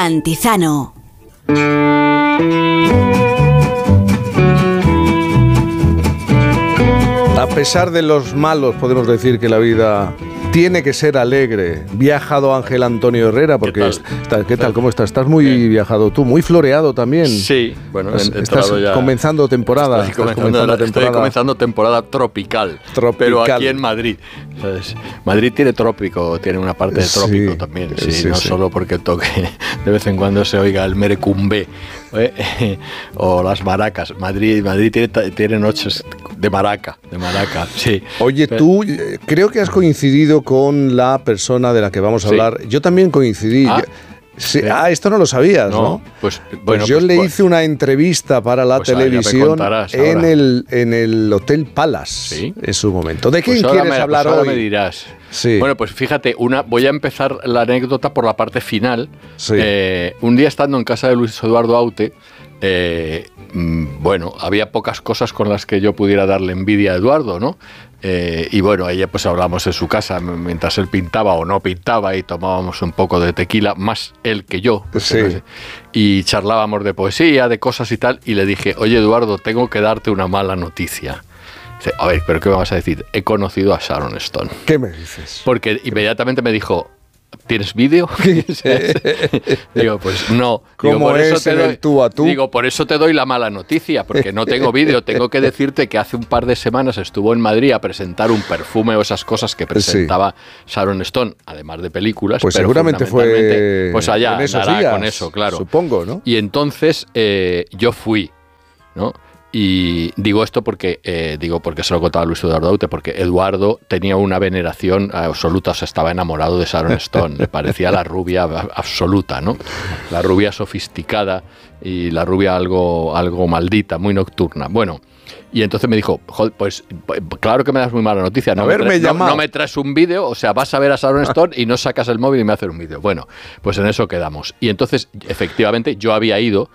Antizano. A pesar de los malos, podemos decir que la vida tiene que ser alegre. Viajado Ángel Antonio Herrera, porque ¿Qué tal? ¿Cómo estás? Estás muy bien viajado tú, muy floreado también. Sí, bueno, estás ya comenzando temporada. Estoy comenzando temporada tropical, pero aquí en Madrid. ¿Sabes? Madrid tiene trópico, tiene una parte de trópico también, no solo porque toque de vez en cuando se oiga el merecumbé o las maracas. Madrid tiene noches de maraca, sí. Oye, tú creo que has coincidido con la persona de la que vamos a hablar. Yo también coincidí. Sí. Esto no lo sabías, ¿no? Pues yo le hice una entrevista para la televisión en el Hotel Palace en su momento. ¿De quién quieres hablar hoy? Ahora me dirás. Sí. Bueno, pues fíjate, voy a empezar la anécdota por la parte final. Sí. Un día estando en casa de Luis Eduardo Aute, había pocas cosas con las que yo pudiera darle envidia a Eduardo, ¿no? Y bueno, ella pues hablamos en su casa mientras él pintaba o no pintaba y tomábamos un poco de tequila, más él que yo, no sé, y charlábamos de poesía, de cosas y tal, y le dije, oye Eduardo, tengo que darte una mala noticia. Dice, a ver, ¿pero qué me vas a decir? He conocido a Sharon Stone. ¿Qué me dices? Porque inmediatamente me dijo, ¿tienes vídeo? Digo, pues no. ¿Cómo es el tú a tú? Digo, por eso te doy la mala noticia, porque no tengo vídeo. Tengo que decirte que hace un par de semanas estuvo en Madrid a presentar un perfume o esas cosas que presentaba Sharon Stone, además de películas. Pues pero seguramente fue pues allá, en esos días, con eso, claro. Supongo, ¿no? Y entonces yo fui, ¿no? Y digo esto porque se lo contaba Luis Eduardo Aute, porque Eduardo tenía una veneración absoluta, o sea, estaba enamorado de Sharon Stone, le parecía la rubia absoluta, ¿no? La rubia sofisticada y la rubia algo maldita, muy nocturna. Bueno, y entonces me dijo, joder, pues claro que me das muy mala noticia, no me traes un vídeo, o sea, vas a ver a Sharon Stone y no sacas el móvil y me haces un vídeo. Bueno, pues en eso quedamos. Y entonces, efectivamente, yo había ido...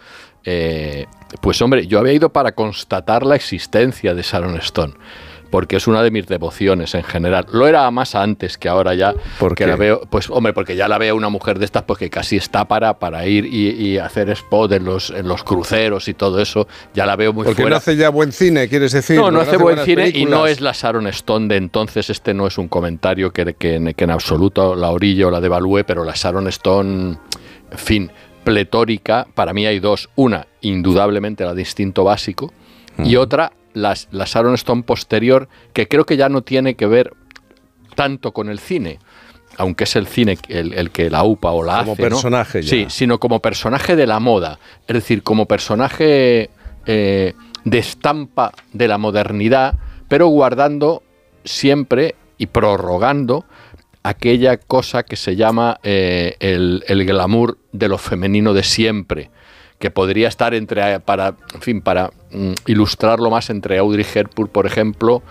yo había ido para constatar la existencia de Sharon Stone, porque es una de mis devociones en general. Lo era más antes que ahora ya, porque la veo, porque ya la veo una mujer de estas, pues que casi está para ir y hacer spot en los cruceros y todo eso. Ya la veo muy porque fuera. No hace ya buen cine, quieres decir. No hace buen cine películas. Y no es la Sharon Stone de entonces. Este no es un comentario que en absoluto la orillo o la devalúe, pero la Sharon Stone, en fin, pletórica, para mí hay dos. Una, indudablemente la de Instinto Básico, y otra, la Sharon Stone posterior, que creo que ya no tiene que ver tanto con el cine, aunque es el cine el que la upa o la como hace, personaje, ¿no? ya. Sí, sino como personaje de la moda, es decir, como personaje de estampa de la modernidad, pero guardando siempre y prorrogando aquella cosa que se llama el glamour de lo femenino de siempre, que podría estar para ilustrarlo más entre Audrey Hepburn, por ejemplo,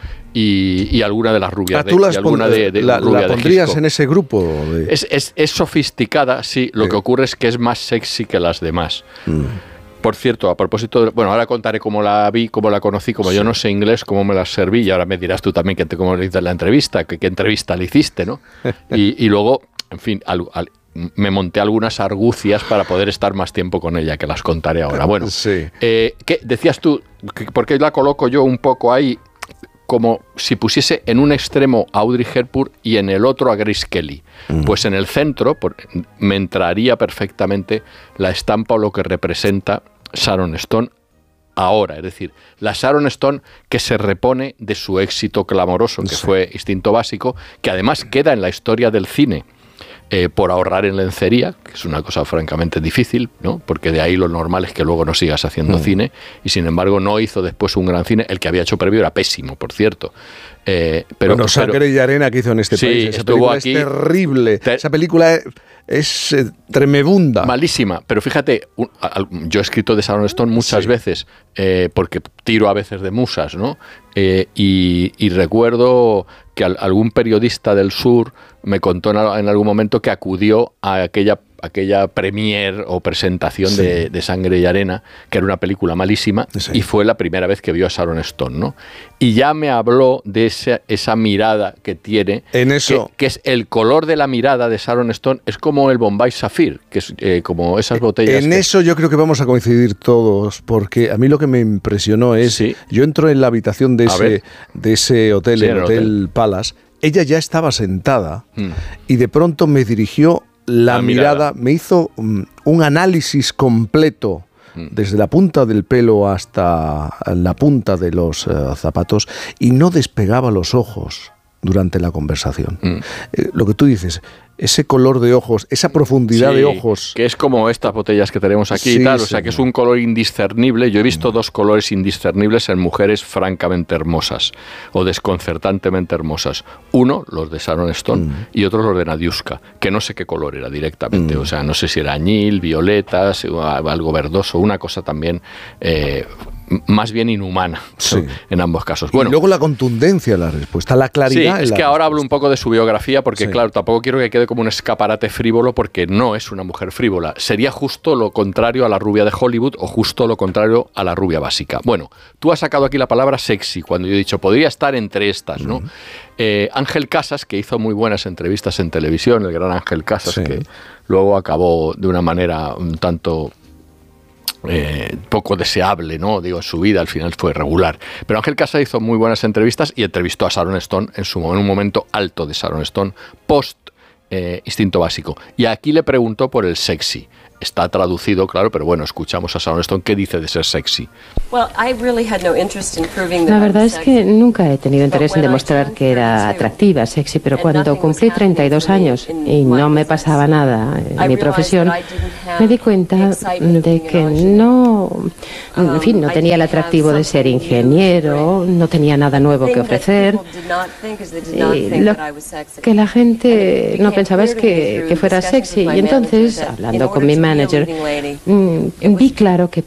y alguna de las rubias. ¿Tú la pondrías en ese grupo? Es sofisticada, sí. Lo que ocurre es que es más sexy que las demás. Por cierto, a propósito, ahora contaré cómo la vi, cómo la conocí, yo no sé inglés, cómo me la serví, y ahora me dirás tú también cómo le hiciste la entrevista, qué entrevista le hiciste, ¿no? Y luego, en fin, me monté algunas argucias para poder estar más tiempo con ella, que las contaré ahora. Bueno, sí. ¿qué decías tú? ¿Por qué la coloco yo un poco ahí, como si pusiese en un extremo a Audrey Hepburn y en el otro a Grace Kelly? Pues en el centro me entraría perfectamente la estampa o lo que representa Sharon Stone ahora, es decir, la Sharon Stone que se repone de su éxito clamoroso, que fue Instinto Básico, que además queda en la historia del cine por ahorrar en lencería, que es una cosa francamente difícil, ¿no? Porque de ahí lo normal es que luego no sigas haciendo cine, y sin embargo no hizo después un gran cine. El que había hecho previo era pésimo, por cierto. Pero Sangre y Arena que hizo en este país, esa película aquí, es terrible, esa película es tremebunda. Malísima, pero fíjate, yo he escrito de Sharon Stone muchas veces, porque tiro a veces de musas, ¿no? Y recuerdo que algún periodista del sur me contó en algún momento que acudió a aquella premier o presentación de Sangre y Arena, que era una película malísima, y fue la primera vez que vio a Sharon Stone, ¿no? Y ya me habló de esa mirada que tiene, que es el color de la mirada de Sharon Stone, es como el Bombay Sapphire, que es como esas botellas. Eso yo creo que vamos a coincidir todos, porque a mí lo que me impresionó es, yo entro en la habitación de ese hotel, el Hotel Palace, ella ya estaba sentada y de pronto me dirigió la mirada, me hizo un análisis completo desde la punta del pelo hasta la punta de los zapatos y no despegaba los ojos durante la conversación. Lo que tú dices, ese color de ojos, esa profundidad de ojos. Que es como estas botellas que tenemos aquí y tal, o sea que es un color indiscernible. Yo he visto dos colores indiscernibles en mujeres francamente hermosas o desconcertantemente hermosas. Uno, los de Sharon Stone, y otro los de Nadiuska, que no sé qué color era directamente, o sea, no sé si era añil, violetas, algo verdoso, una cosa también más bien inhumana en ambos casos. Bueno, y luego la contundencia de la respuesta, la claridad. Sí, es que ahora hablo un poco de su biografía porque, claro, tampoco quiero que quede como un escaparate frívolo porque no es una mujer frívola. Sería justo lo contrario a la rubia de Hollywood o justo lo contrario a la rubia básica. Bueno, tú has sacado aquí la palabra sexy cuando yo he dicho podría estar entre estas, ¿no? Ángel Casas, que hizo muy buenas entrevistas en televisión, el gran Ángel Casas, que luego acabó de una manera un tanto poco deseable, ¿no? Digo, en su vida al final fue regular. Pero Ángel Casas hizo muy buenas entrevistas y entrevistó a Sharon Stone en un momento alto de Sharon Stone, post Instinto Básico. Y aquí le preguntó por el sexy. Está traducido, claro, pero bueno, escuchamos a Sharon Stone qué dice de ser sexy. La verdad es que nunca he tenido interés en demostrar que era atractiva, sexy, pero cuando cumplí 32 años y no me pasaba nada en mi profesión, me di cuenta de que no tenía el atractivo de ser ingeniero, no tenía nada nuevo que ofrecer. Y lo que la gente no pensaba es que fuera sexy. Y entonces, hablando con mi manager, vi claro que